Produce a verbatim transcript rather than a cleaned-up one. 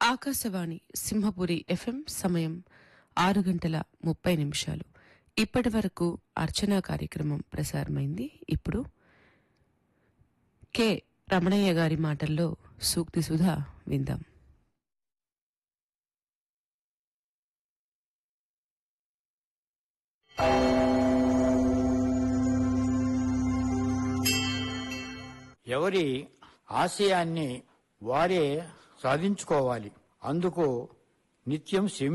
Akashvani Simhapuri FM సమయం ఆరు గంటల ముప్పై నిమిషాలు. ఇప్పటి వరకు అర్చనా కార్యక్రమం ప్రసారమైంది. ఇప్పుడు కె రమణయ్య గారి మాటల్లో సూక్తి సుధా విందాం. ఎవరి ఆశయాన్ని వారే సాధించుకోవాలి. అందుకు నిత్యం